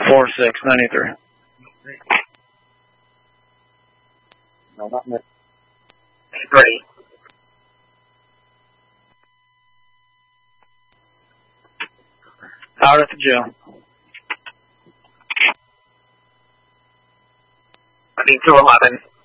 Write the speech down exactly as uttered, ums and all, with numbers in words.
four six ninety-three. No, not me. Three. Out at the jail. I need two eleven.